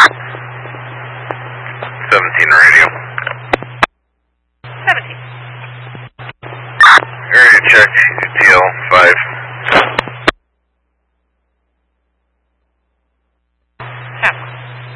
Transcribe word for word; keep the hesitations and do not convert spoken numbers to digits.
seventeen radio. seventeen. Area check, E T L five